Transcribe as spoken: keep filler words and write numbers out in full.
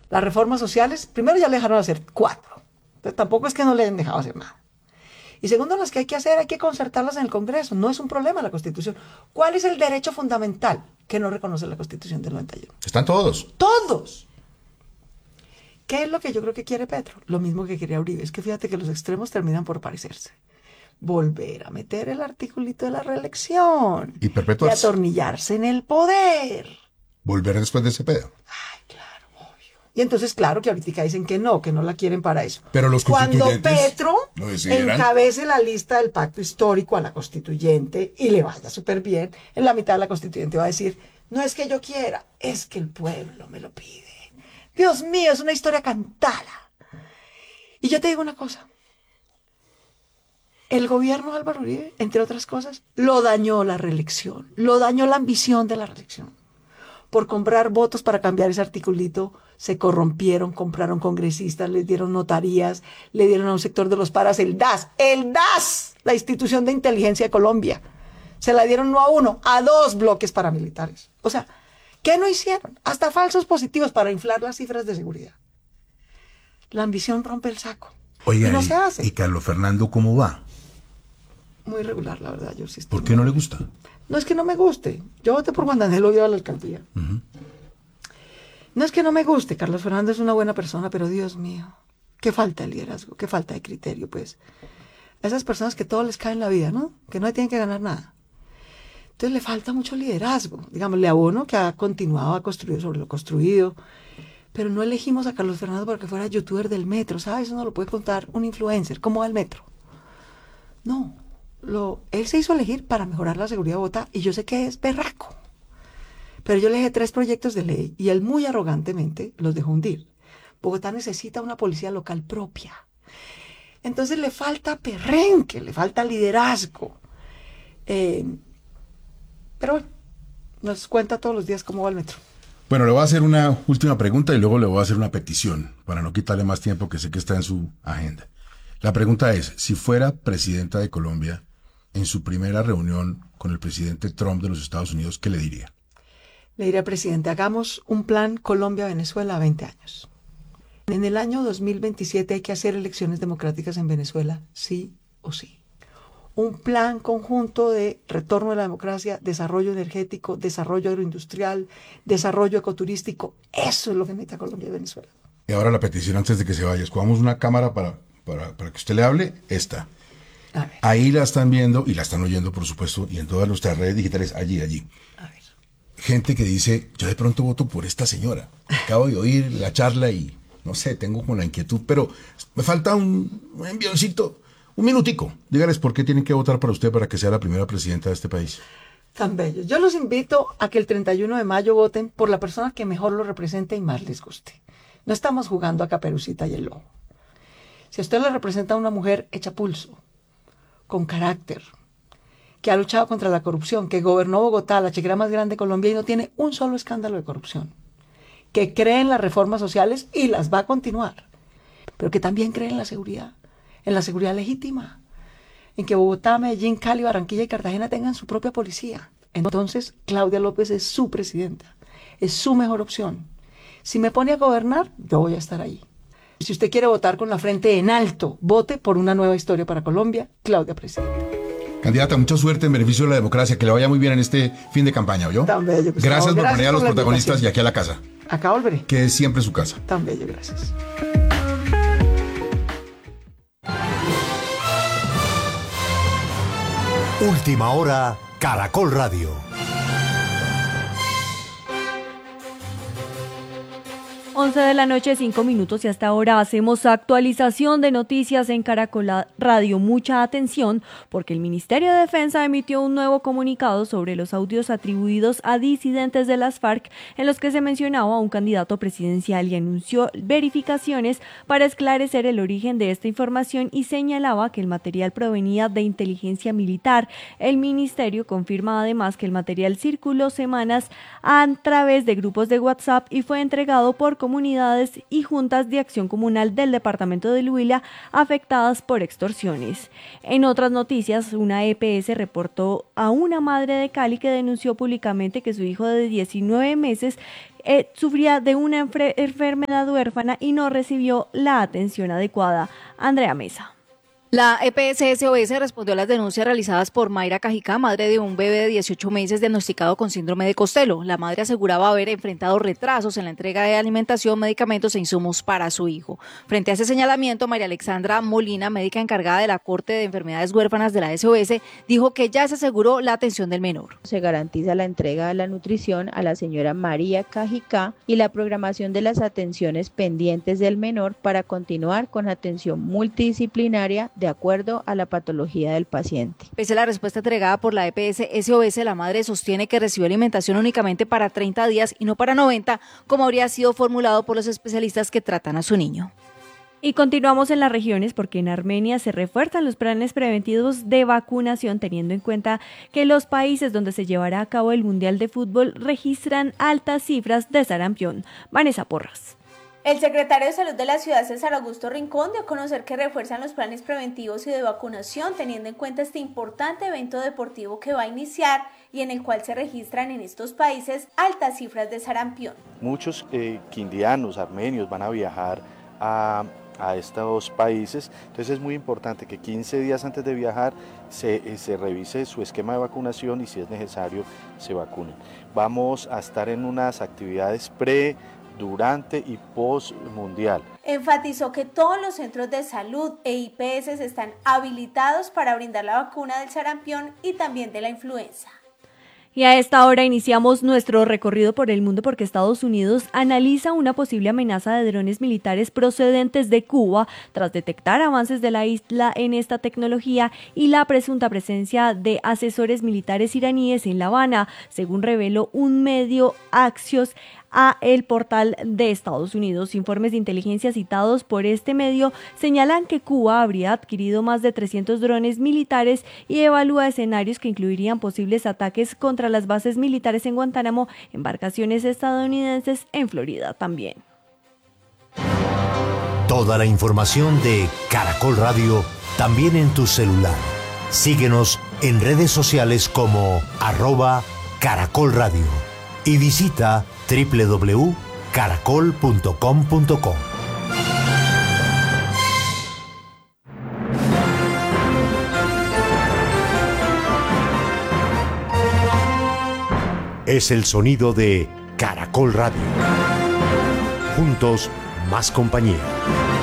Las reformas sociales, primero ya le dejaron hacer cuatro. Entonces tampoco es que no le hayan dejado hacer nada. Y segundo, las que hay que hacer, hay que concertarlas en el Congreso. No es un problema la Constitución. ¿Cuál es el derecho fundamental que no reconoce la Constitución del noventa y uno? Están todos. ¡Todos! ¿Qué es lo que yo creo que quiere Petro? Lo mismo que quería Uribe. Es que fíjate que los extremos terminan por parecerse. Volver a meter el articulito de la reelección. Y perpetuarse. Y atornillarse en el poder. Volver después de ese pedo. Ay, claro, obvio. Y entonces, claro que ahorita dicen que no, que no la quieren para eso. Pero los Cuando constituyentes Petro lo decidieran. encabece la lista del pacto histórico a la constituyente y le vaya súper bien, en la mitad de la constituyente va a decir, no es que yo quiera, es que el pueblo me lo pide. Dios mío, es una historia cantada. Y yo te digo una cosa. El gobierno de Álvaro Uribe, entre otras cosas, lo dañó la reelección, lo dañó la ambición de la reelección. Por comprar votos para cambiar ese articulito, se corrompieron, compraron congresistas, les dieron notarías, le dieron a un sector de los paras el D A S, el D A S, la institución de inteligencia de Colombia. Se la dieron no a uno, a dos bloques paramilitares. O sea, ¿qué no hicieron? Hasta falsos positivos para inflar las cifras de seguridad. La ambición rompe el saco. Oiga, y no y, se hace. ¿Y Carlos Fernando cómo va? Muy regular, la verdad. Yo sí estoy ¿Por qué no le gusta? No es que no me guste. Yo voté por Juan Daniel Oviedo a la alcaldía. Uh-huh. No es que no me guste. Carlos Fernando es una buena persona, pero Dios mío, qué falta de liderazgo, qué falta de criterio, pues. A esas personas que todo les cae en la vida, ¿no? Que no tienen que ganar nada. Entonces le falta mucho liderazgo. Digámosle a uno que ha continuado a construir sobre lo construido. Pero no elegimos a Carlos Fernando para que fuera youtuber del metro, ¿sabes? Eso no lo puede contar un influencer. ¿Cómo va el metro? No. Lo, él se hizo elegir para mejorar la seguridad de Bogotá y yo sé que es berraco. Pero yo le dejé tres proyectos de ley y él muy arrogantemente los dejó hundir. Bogotá necesita una policía local propia. Entonces le falta perrenque, le falta liderazgo. Eh, pero bueno, nos cuenta todos los días cómo va el metro. Bueno, le voy a hacer una última pregunta y luego le voy a hacer una petición para no quitarle más tiempo que sé que está en su agenda. La pregunta es, si fuera presidenta de Colombia, en su primera reunión con el presidente Trump de los Estados Unidos, ¿qué le diría? Le diría, presidente, hagamos un plan Colombia-Venezuela a veinte años. En el año dos mil veintisiete hay que hacer elecciones democráticas en Venezuela, sí o sí. Un plan conjunto de retorno de la democracia, desarrollo energético, desarrollo agroindustrial, desarrollo ecoturístico. Eso es lo que necesita Colombia y Venezuela. Y ahora la petición antes de que se vaya. Escogamos una cámara para, para, para que usted le hable. Esta. Ahí la están viendo y la están oyendo, por supuesto, y en todas nuestras redes digitales, allí, allí. A ver. Gente que dice, yo de pronto voto por esta señora. Acabo de oír la charla y, no sé, tengo como la inquietud, pero me falta un, un envioncito. Un minutico, dígales por qué tienen que votar para usted para que sea la primera presidenta de este país. Tan bello. Yo los invito a que el treinta y uno de mayo voten por la persona que mejor lo represente y más les guste. No estamos jugando a Caperucita y el Lobo. Si a usted le representa una mujer hecha pulso, con carácter, que ha luchado contra la corrupción, que gobernó Bogotá, la chequera más grande de Colombia, y no tiene un solo escándalo de corrupción, que cree en las reformas sociales y las va a continuar, pero que también cree en la seguridad, en la seguridad legítima, en que Bogotá, Medellín, Cali, Barranquilla y Cartagena tengan su propia policía. Entonces, Claudia López es su presidenta, es su mejor opción. Si me pone a gobernar, yo voy a estar ahí. Si usted quiere votar con la frente en alto, vote por una nueva historia para Colombia, Claudia presidenta. Candidata, mucha suerte en beneficio de la democracia, que le vaya muy bien en este fin de campaña, ¿oyó? Tan bello. Pues, gracias no, por poner a los protagonistas y aquí a la casa. Acá volveré. Que es siempre su casa. Tan bello, gracias. Última hora, Caracol Radio. once de la noche, cinco minutos, y hasta ahora hacemos actualización de noticias en Caracol Radio. Mucha atención, porque el Ministerio de Defensa emitió un nuevo comunicado sobre los audios atribuidos a disidentes de las FARC en los que se mencionaba a un candidato presidencial y anunció verificaciones para esclarecer el origen de esta información y señalaba que el material provenía de inteligencia militar. El Ministerio confirma además que el material circuló semanas a través de grupos de WhatsApp y fue entregado por comunidades y juntas de acción comunal del departamento del Huila afectadas por extorsiones. En otras noticias, una E P S reportó a una madre de Cali que denunció públicamente que su hijo de diecinueve meses eh, sufría de una enfermedad huérfana y no recibió la atención adecuada. Andrea Mesa. La E P S S O S respondió a las denuncias realizadas por Mayra Cajicá, madre de un bebé de dieciocho meses diagnosticado con síndrome de Costello. La madre aseguraba haber enfrentado retrasos en la entrega de alimentación, medicamentos e insumos para su hijo. Frente a ese señalamiento, María Alexandra Molina, médica encargada de la Corte de Enfermedades Huérfanas de la S O S, dijo que ya se aseguró la atención del menor. Se garantiza la entrega de la nutrición a la señora María Cajicá y la programación de las atenciones pendientes del menor para continuar con atención multidisciplinaria de acuerdo a la patología del paciente. Pese a la respuesta entregada por la E P S S O S, la madre sostiene que recibió alimentación únicamente para treinta días y no para noventa, como habría sido formulado por los especialistas que tratan a su niño. Y continuamos en las regiones porque en Armenia se refuerzan los planes preventivos de vacunación, teniendo en cuenta que los países donde se llevará a cabo el Mundial de Fútbol registran altas cifras de sarampión. Vanessa Porras. El secretario de Salud de la ciudad, César Augusto Rincón, dio a conocer que refuerzan los planes preventivos y de vacunación, teniendo en cuenta este importante evento deportivo que va a iniciar y en el cual se registran en estos países altas cifras de sarampión. Muchos eh, quindianos, armenios van a viajar a, a estos países, entonces es muy importante que quince días antes de viajar se, eh, se revise su esquema de vacunación y si es necesario se vacunen. Vamos a estar en unas actividades pre, durante y post mundial. Enfatizó que todos los centros de salud e I P S están habilitados para brindar la vacuna del sarampión y también de la influenza. Y a esta hora iniciamos nuestro recorrido por el mundo porque Estados Unidos analiza una posible amenaza de drones militares procedentes de Cuba tras detectar avances de la isla en esta tecnología y la presunta presencia de asesores militares iraníes en La Habana, según reveló un medio Axios a el portal de Estados Unidos. Informes de inteligencia citados por este medio señalan que Cuba habría adquirido más de trescientos drones militares y evalúa escenarios que incluirían posibles ataques contra las bases militares en Guantánamo, embarcaciones estadounidenses en Florida también. Toda la información de Caracol Radio también en tu celular. Síguenos en redes sociales como arroba Caracol Radio y visita doble u doble u doble u punto caracol punto com punto co. Es el sonido de Caracol Radio. Juntos, más compañía.